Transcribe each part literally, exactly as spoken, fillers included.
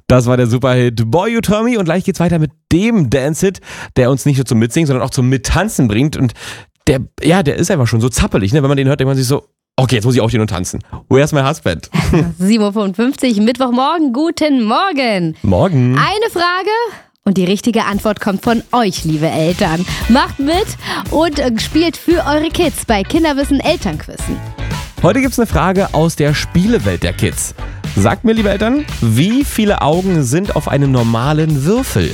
Das war der Superhit Boy You Told Me und gleich geht's weiter mit dem Dance-Hit, der uns nicht nur zum Mitsingen, sondern auch zum Mittanzen bringt und der, ja, der ist einfach schon so zappelig, ne? Wenn man den hört, denkt man sich so, okay, jetzt muss ich aufstehen und tanzen. Where's my husband? sieben Uhr fünfundfünfzig, Mittwochmorgen, guten Morgen. Morgen. Eine Frage und die richtige Antwort kommt von euch, liebe Eltern. Macht mit und äh, spielt für eure Kids bei Kinderwissen Elternquizzen. Heute gibt's eine Frage aus der Spielewelt der Kids. Sagt mir, liebe Eltern, wie viele Augen sind auf einem normalen Würfel?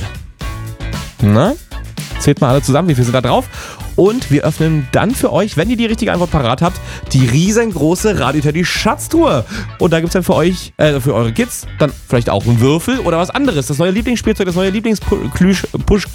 Na? Zählt mal alle zusammen, wie viele sind da drauf? Und wir öffnen dann für euch, wenn ihr die richtige Antwort parat habt, die riesengroße Radio Teddy Schatztruhe. Und da gibt's dann für euch, äh, für eure Kids, dann vielleicht auch einen Würfel oder was anderes. Das neue Lieblingsspielzeug, das neue Lieblingsplüsch, Push,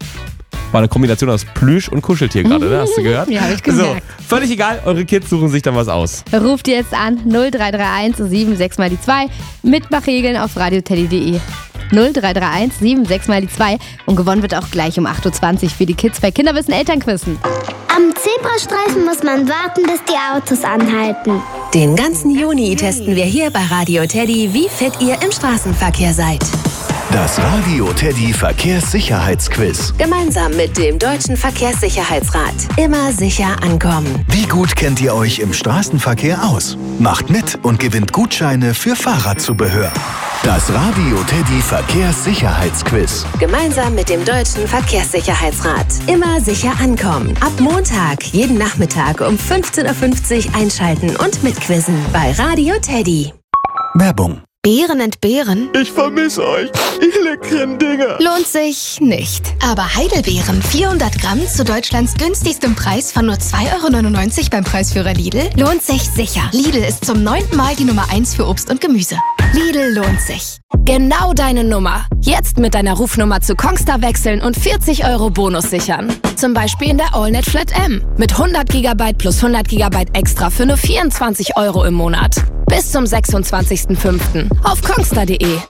war eine Kombination aus Plüsch und Kuscheltier gerade, ne? Hast du gehört? Ja, hab ich gemerkt. So, völlig egal, eure Kids suchen sich dann was aus. Ruft jetzt an null drei drei eins sieben sechs mal die zwei. Mitmachregeln auf radioteddy punkt de. null drei drei eins sieben sechs mal die zwei. Und gewonnen wird auch gleich um acht Uhr zwanzig für die Kids bei Kinderwissen Elternquizzen. Am Zebrastreifen muss man warten, bis die Autos anhalten. Den ganzen Juni testen wir hier bei Radio Teddy, wie fit ihr im Straßenverkehr seid. Das Radio Teddy Verkehrssicherheitsquiz. Gemeinsam mit dem Deutschen Verkehrssicherheitsrat. Immer sicher ankommen. Wie gut kennt ihr euch im Straßenverkehr aus? Macht mit und gewinnt Gutscheine für Fahrradzubehör. Das Radio Teddy Verkehrssicherheitsquiz. Gemeinsam mit dem Deutschen Verkehrssicherheitsrat. Immer sicher ankommen. Ab Montag, jeden Nachmittag um fünfzehn Uhr fünfzig einschalten und mitquizzen bei Radio Teddy. Werbung. Beeren entbehren? Ich vermisse euch, ihr leckeren Dinger. Lohnt sich nicht. Aber Heidelbeeren, vierhundert Gramm zu Deutschlands günstigstem Preis von nur zwei Euro neunundneunzig beim Preisführer Lidl, lohnt sich sicher. Lidl ist zum neunten Mal die Nummer eins für Obst und Gemüse. Lidl lohnt sich. Genau deine Nummer. Jetzt mit deiner Rufnummer zu Kongstar wechseln und vierzig Euro Bonus sichern. Zum Beispiel in der AllNet Flat M. Mit hundert Gigabyte plus hundert Gigabyte extra für nur vierundzwanzig Euro im Monat. Bis zum sechsundzwanzigsten fünften auf kongstar punkt de.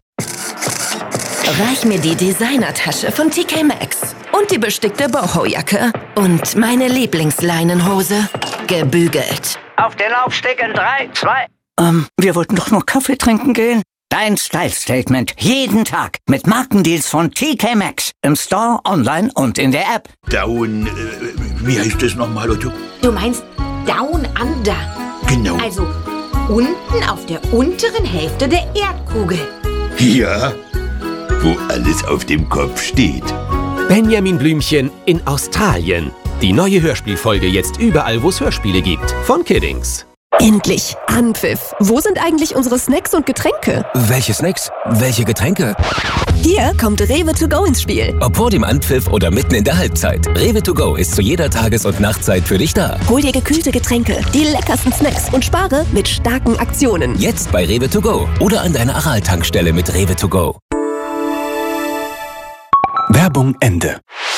Reich mir die Designertasche von T K Maxx und die bestickte Boho-Jacke und meine Lieblingsleinenhose gebügelt. Auf den Laufsteg in drei, zwei... Ähm, wir wollten doch nur Kaffee trinken gehen. Dein Style-Statement jeden Tag mit Markendeals von T K Maxx. Im Store, online und in der App. Down, äh, wie heißt das nochmal, Otto? Du meinst Down Under. Genau. Also unten auf der unteren Hälfte der Erdkugel. Ja, wo alles auf dem Kopf steht. Benjamin Blümchen in Australien. Die neue Hörspielfolge jetzt überall, wo es Hörspiele gibt. Von Kiddings. Endlich! Anpfiff! Wo sind eigentlich unsere Snacks und Getränke? Welche Snacks? Welche Getränke? Hier kommt Rewe to go ins Spiel. Ob vor dem Anpfiff oder mitten in der Halbzeit. Rewe to go ist zu jeder Tages- und Nachtzeit für dich da. Hol dir gekühlte Getränke, die leckersten Snacks und spare mit starken Aktionen. Jetzt bei Rewe to go oder an deiner Aral-Tankstelle mit Rewe to go. Werbung Ende.